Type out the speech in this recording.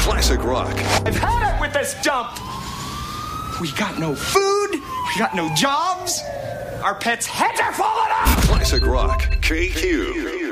Classic rock. I've had it with this dump. We got no food. We got no jobs. Our pets' heads are falling off. Classic rock. KQ.